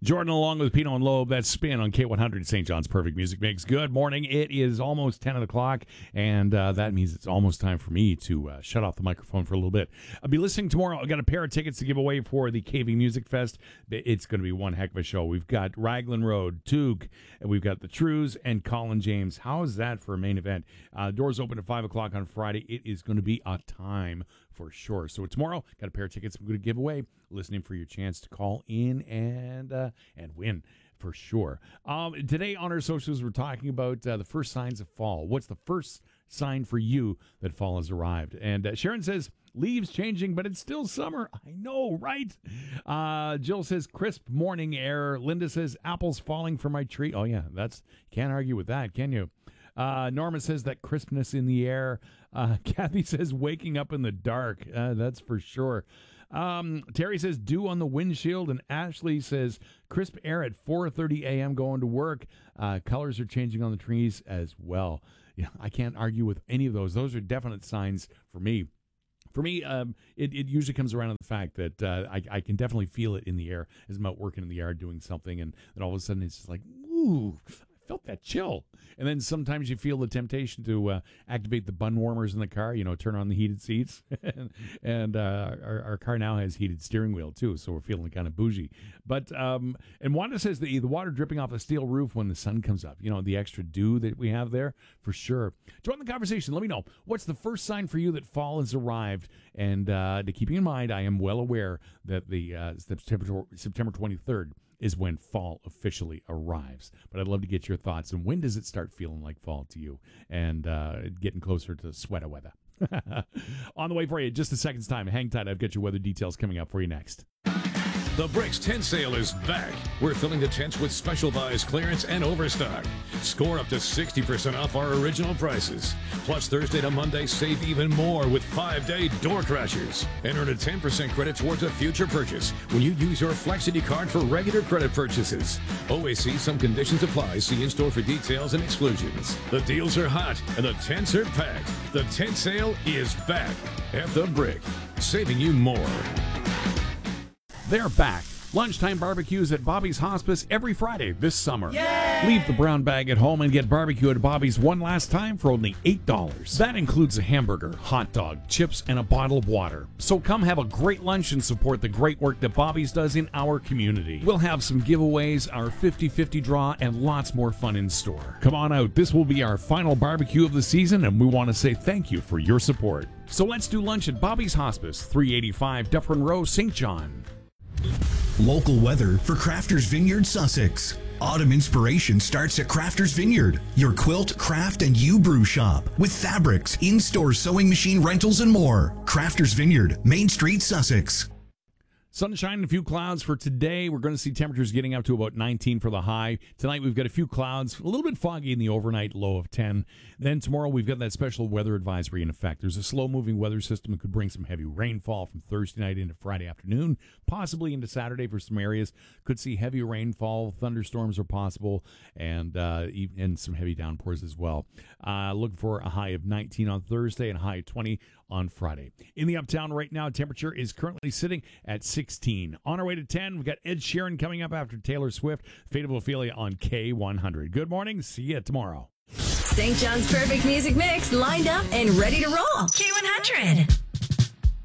Jordan along with Pino and Loeb. That's Spin on K100, St. John's Perfect Music Mix. Good morning. It is almost 10 o'clock, and that means it's almost time for me to shut off the microphone for a little bit. I'll be listening tomorrow. I've got a pair of tickets to give away for the KV Music Fest. It's going to be one heck of a show. We've got Raglan Road, Toog, and we've got the Trues and Colin James. How is that for a main event? Doors open at 5 o'clock on Friday. It is going to be a time for sure. So tomorrow, got a pair of tickets I'm going to give away. Listening for your chance to call in and win for sure. Today on our socials, we're talking about the first signs of fall. What's the first sign for you that fall has arrived? And Sharon says, leaves changing, but it's still summer. I know, right? Jill says, crisp morning air. Linda says, apples falling from my tree. Oh, yeah, can't argue with that, can you? Norma says that crispness in the air. Kathy says, waking up in the dark. That's for sure. Terry says, dew on the windshield. And Ashley says, crisp air at 4:30 a.m. going to work. Colors are changing on the trees as well. Yeah, I can't argue with any of those. Those are definite signs for me. For me, it usually comes around to the fact that I can definitely feel it in the air as I'm out working in the yard doing something, and then all of a sudden it's just like, ooh, I felt that chill. And then sometimes you feel the temptation to activate the bun warmers in the car, turn on the heated seats. and our car now has heated steering wheel, too, so we're feeling kind of bougie. But, and Wanda says the water dripping off a steel roof when the sun comes up, the extra dew that we have there, for sure. Join the conversation. Let me know. What's the first sign for you that fall has arrived? And to keeping in mind, I am well aware that the September 23rd is when fall officially arrives. But I'd love to get your thoughts. And when does it start feeling like fall to you? And getting closer to sweater weather. On the way for you, just a second's time. Hang tight. I've got your weather details coming up for you next. The Bricks tent sale is back. We're filling the tents with special buys, clearance, and overstock. Score up to 60% off our original prices. Plus, Thursday to Monday, save even more with 5-day door crashers. And earn a 10% credit towards a future purchase when you use your Flexity card for regular credit purchases. Always see some conditions apply. See in-store for details and exclusions. The deals are hot, and the tents are packed. The tent sale is back at The Brick, saving you more. They're back. Lunchtime barbecues at Bobby's Hospice every Friday this summer. Yay! Leave the brown bag at home and get barbecue at Bobby's one last time for only $8. That includes a hamburger, hot dog, chips, and a bottle of water. So come have a great lunch and support the great work that Bobby's does in our community. We'll have some giveaways, our 50-50 draw, and lots more fun in store. Come on out. This will be our final barbecue of the season, and we want to say thank you for your support. So let's do lunch at Bobby's Hospice, 385 Dufferin Row, St. John. Local weather for Crafters Vineyard, Sussex. Autumn inspiration starts at Crafters Vineyard, your quilt, craft, and brew shop. With fabrics, in-store sewing machine rentals, and more. Crafters Vineyard, Main Street, Sussex. Sunshine and a few clouds for today. We're going to see temperatures getting up to about 19 for the high. Tonight we've got a few clouds, a little bit foggy in the overnight, low of 10. Then tomorrow we've got that special weather advisory in effect. There's a slow-moving weather system that could bring some heavy rainfall from Thursday night into Friday afternoon, possibly into Saturday for some areas. Could see heavy rainfall, thunderstorms are possible, and some heavy downpours as well. Look for a high of 19 on Thursday and a high of 20 on Friday. In the uptown right now, temperature is currently sitting at 16. On our way to 10, we've got Ed Sheeran coming up after Taylor Swift. Fate of Ophelia on K100. Good morning. See you tomorrow. St. John's Perfect Music Mix lined up and ready to roll. K100.